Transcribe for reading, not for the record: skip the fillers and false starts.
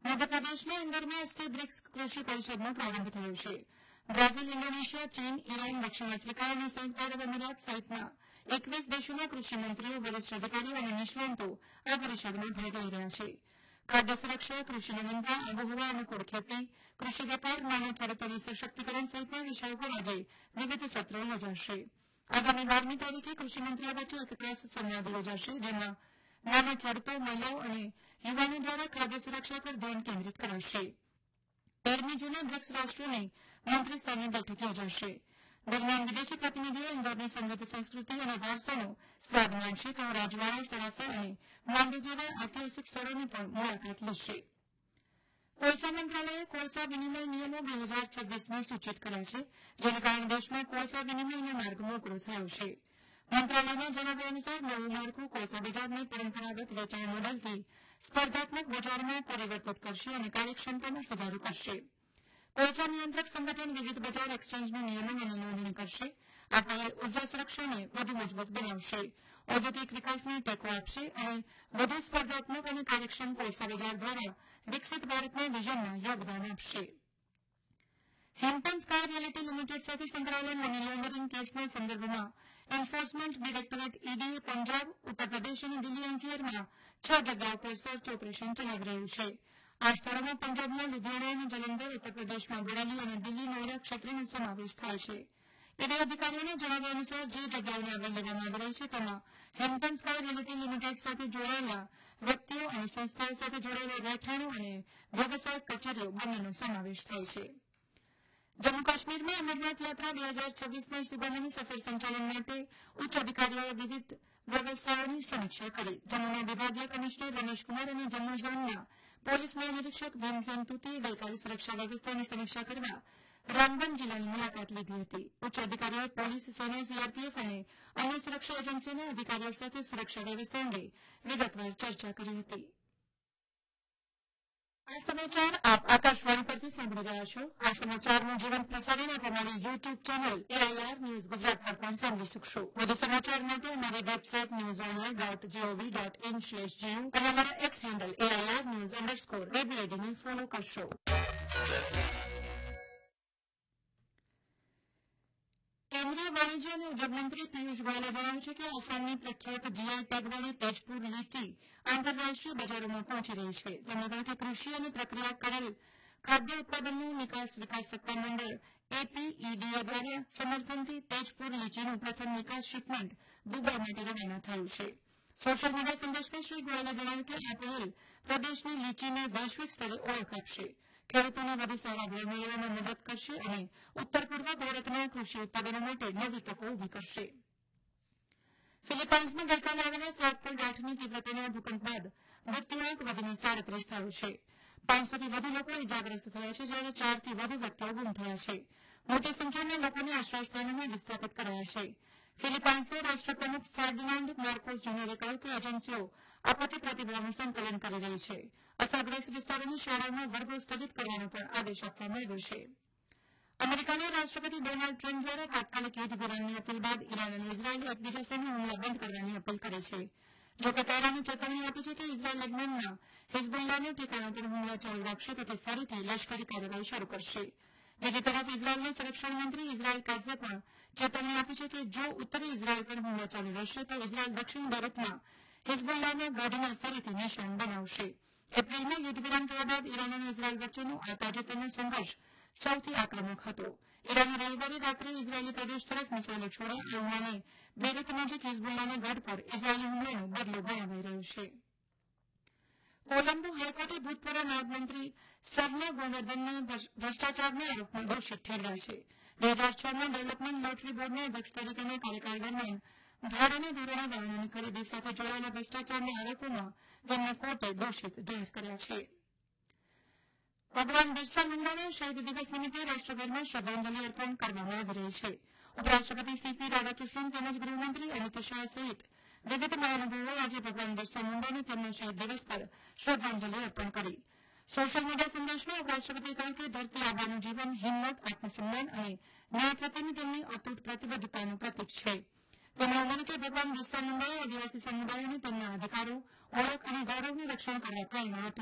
મધ્યપ્રદેશના ઇન્દોરમાં આજથી બ્રિક્સ કૃષિ પરિષદનો પ્રારંભ થયો છે. બ્રાઝીલ, ઇન્ડોનેશિયા, ચીન, ઈરાન, દક્ષિણ આફ્રિકા અને સંયુક્ત આરબ અમીરાત સહિતના 21 દેશોના કૃષિમંત્રીઓ, વરિષ્ઠ અધિકારીઓ અને નિષ્ણાંતો આ પરિષદમાં ભાગ લઈ રહ્યા છે. ખાદ્ય સુરક્ષા, કૃષિ નવીનતા, આબોહવા અનુકૂળ ખેતી, કૃષિ વેપાર, નાના ખેડૂતોનું સશક્તિકરણ સહિતના વિષયો પર આજે વિવિધ સત્રો યોજાશે. આગામી 12મી તારીખે કૃષિમંત્રીઓ વચ્ચે એક ખાસ સંવાદ યોજાશે, જેમાં નાના ખેડૂતો, મહિલાઓ અને યુવાનો દ્વારા ખાદ્ય સુરક્ષા પર ધ્યાન કેન્દ્રિત કરાશે. 13મી જૂને બ્રિક્સ રાષ્ટ્રોની મંત્રી સ્તરની બેઠક યોજાશે. દરમિયાન વિદેશી પ્રતિનિધિઓ ઇન્દોરની સમૃદ્ધ સંસ્કૃતિ અને વારસાનો સ્વાદ માણશે, તો રાજવાડા, સરાફા અને માંડવી જેવા ઐતિહાસિક સ્થળોની પણ મુલાકાત લેશે. કોલસા મંત્રાલયે કોલસા વિનિમય નિયમો 2026ને સૂચિત કર્યા છે, જેને કારણે દેશમાં કોલસા વિનિમયનો માર્ગ મોકળો થયો છે. મંત્રાલયના જણાવ્યા અનુસાર નવું માળખું કોલસા બજારને પરંપરાગત વેચાણ મોડલથી સ્પર્ધાત્મક બજારમાં પરિવર્તિત કરશે અને કાર્યક્ષમતામાં સુધારો કરશે. કોલસા નિયંત્રક સંગઠન વિવિધ બજાર એક્સચેન્જનું નિયમન અને નોંધણી કરશે. આ પહેલ ઉર્જા સુરક્ષાને વધુ મજબૂત બનાવશે, ઔદ્યોગિક વિકાસને ટેકો આપશે અને વધુ સ્પર્ધાત્મક અને કાર્યક્ષમ કોલસા બજાર દ્વારા વિકસિત ભારતના વિઝનમાં યોગદાન આપશે. હેમ્પટન સ્કાય રિયલ્ટી લિમિટેડ સાથે સંકળાયેલા મની લોન્ડરિંગ કેસના સંદર્ભમાં એન્ફોર્સમેન્ટ ડિરેક્ટોરેટ ઈડીએ પંજાબ, ઉત્તર પ્રદેશ અને દિલ્હી એનસીઆરમાં 6 જગ્યાઓ પર સર્ચ ઓપરેશન ચલાવી રહ્યું છે. આ સ્થળોમાં પંજાબમાં લુધિયાણા અને જલંધર, ઉત્તર પ્રદેશમાં બરેલી અને દિલ્હી નોઈડા ક્ષેત્રનો સમાવેશ થાય છે. ઈડી અધિકારીઓના જણાવ્યા અનુસાર જે જગ્યાઓને આવરી લેવામાં આવી રહી છે તેમાં હેમ્પટન સ્કાય રિયલ્ટી લિમિટેડ સાથે જોડાયેલા વ્યક્તિઓ અને સંસ્થાઓ સાથે જોડાયેલા રહેઠાણો અને વ્યવસાયિક કચેરીઓ બંનેનો સમાવેશ થાય છે. જમ્મુ કાશ્મીરમાં અમરનાથ યાત્રા 2026ના સુગમની સફળ સંચાલન માટે ઉચ્ચ અધિકારીઓએ વિવિધ વ્યવસ્થાઓની સમીક્ષા કરી. જમ્મુના વિભાગીય કમિશનર રમેશકુમાર અને જમ્મુ ઝોનના પોલીસ મહાનિરીક્ષક ભીમસેન તુતીએ ગઈકાલે સુરક્ષા વ્યવસ્થાની સમીક્ષા કરવા રામબન જિલ્લાની મુલાકાત લીધી હતી. ઉચ્ચ અધિકારીઓએ પોલીસ, સેના, સીઆરપીએફ અને અન્ય સુરક્ષા એજન્સીઓના અધિકારીઓ સાથે સુરક્ષા વ્યવસ્થા અંગે વિગતવાર ચર્ચા કરી હતી. આ સમાચાર આપ આકાશવાણી પરથી સાંભળી રહ્યા છો. આ સમાચારનું જીવંત પ્રસારણ આપ અમારી YouTube channel AIR news Gujarat પર પણ સાંભળી શકશો. વધુ સમાચાર માટે અમારી વેબસાઇટ newsonia.gov.in/GU અને અમારા એક્સ હેન્ડલ AIR_news_webidને ફોલો કરશો. કેન્દ્રીય વાણિજ્ય અને ઉદ્યોગ મંત્રી પિયુષ ગોયલે જણાવ્યું છે કે આસામની પ્રખ્યાત જીઆઈ ટેગવાળી તેજપુર લીચી આંતરરાષ્ટ્રીય બજારોમાં પહોંચી રહી છે. તેમણે કહ્યું કે કૃષિ અને પ્રક્રિયા કરેલ ખાદ્ય ઉત્પાદનનું વિકાસ સત્તા મંડળ APEDA દ્વારા સમર્થનથી તેજપુર લીચીનું પ્રથમ નિકાસ શિપમેન્ટ દુબઈ માટે રવાના થયું છે. સોશિયલ મીડિયા સંદેશમાં શ્રી ગોયલે જણાવ્યું કે આ પહેલ પ્રદેશની લીચીને વૈશ્વિક સ્તરે ઓળખ આપશે, ખેડૂતોને વધુ સારા ભાવ મેળવવામાં મદદ કરશે અને ઉત્તર પૂર્વ ભારતના કૃષિ ઉત્પાદનો માટે નવી તકો ઉભી કરશે. ફિલિપાઇન્સમાં ગઈકાલે આવેલા 7.8ની તીવ્રતાના ભૂકંપ બાદ મૃત્યુઆંક વધીને 37 થયો છે. 500થી વધુ લોકો ઇજાગ્રસ્ત થયા છે, જ્યારે 4થી વધુ વ્યક્તિઓ ગુમ થયા છે. મોટી સંખ્યામાં લોકોને આશ્રયસ્થાનોમાં વિસ્થાપિત કરાયા છે. ફિલિપાઇન્સના રાષ્ટ્રપ્રમુખ ફર્ડિનાન્ડ માર્કોસ જુનિયરે કહ્યું કે એજન્સીઓ આપત્તિ પ્રતિભાવનું સંકલન કરી રહી છે. અસરગ્રસ્ત વિસ્તારોની શાળાઓમાં વર્ગો સ્થગિત કરવાનો પણ આદેશ આપવામાં આવ્યો છે. અમેરિકાના રાષ્ટ્રપતિ ડોનાલ્ડ ટ્રમ્પ દ્વારા તાત્કાલિક યુદ્ધ વિરામની અપીલ બાદ ઈરાન અને ઇઝરાયેલે એકબીજા સામે હુમલા બંધ કરવાની અપીલ કરી છે. જોકે તેહરાને ચેતવણી આપી છે કે ઇઝરાયેલ લેબનાનના હિઝબુલ્લાહના ઠેકાણા પર હુમલા ચાલુ રાખશે તો તે ફરીથી લશ્કરી કાર્યવાહી શરૂ કરશે. બીજી તરફ ઇઝરાયેલના સંરક્ષણ મંત્રી ઇઝરાયેલ કાટ્ઝે પણ ચેતવણી આપી છે કે જો ઉત્તરી ઇઝરાયેલ પર હુમલા ચાલુ રહેશે તો ઇઝરાયેલ દક્ષિણ બેરૂતમાં હિઝબુલ્લાહના ગઢને ફરીથી નિશાન બનાવશે. એપ્રિલમાં યુદ્ધ વિરામ થયા બાદ ઈરાન અને ઇઝરાયેલ વચ્ચેનો આ તાજેતરનો સંઘર્ષ સૌથી આક્રમક હતો. ઈરાને રવિવારે રાત્રે ઇઝરાયેલી પ્રદેશ તરફ મિસાઇલો છોડ્યા. આ હુમલાને બેરૂત નજીક હિઝબુલ્લાહના ગઢ પર ઇઝરાયેલી હુમલાનો બદલો ગણાવાઈ રહ્યો છે. કોલંબો હાઈકોર્ટે ભૂતપૂર્વ નાયબ મંત્રી સરના ગોવર્ધનને ભ્રષ્ટાચારના આરોપમાં દોષિત ઠેરવ્યા છે. 2006માં ડેવલપમેન્ટ લોટરી બોર્ડના અધ્યક્ષ તરીકેના કાર્યકાળ દરમિયાન ભાડાના ધોરણે વાહનોની ખરીદી સાથે જોડાયેલા ભ્રષ્ટાચારના આરોપોમાં તેમને કોર્ટે દોષિત જાહેર કર્યા છે. ભગવાન બિરસા મુંડાના શહીદ દિવસ નિમિત્તે રાષ્ટ્રભરમાં શ્રદ્ધાંજલિ અર્પણ કરવામાં આવી રહી છે. ઉપરાષ્ટ્રપતિ CP રાધાકૃષ્ણન તેમજ ગૃહમંત્રી અમિત શાહ સહિત વિવિધ મહાનુભાવોએ આજે ભગવાન બિરસા મુંડાને તેમના શહીદ દિવસ પર શ્રદ્ધાંજલિ અર્પણ કરી. સોશિયલ મીડિયા સંદેશમાં ઉપરાષ્ટ્રપતિએ કહ્યું કે ધરતી આબાનું જીવન હિંમત, આત્મસન્માન અને ન્યાય પ્રત્યેની તેમની અતૂટ પ્રતિબદ્ધતાનું પ્રતીક છે. તેમણે ઉમેર્યું કે ભગવાન બિરસા મુંડાએ આદિવાસી સમુદાયોને તેમના અધિકારો, ઓળખ અને ગૌરવનું રક્ષણ કરવા પ્રેરણા આપી.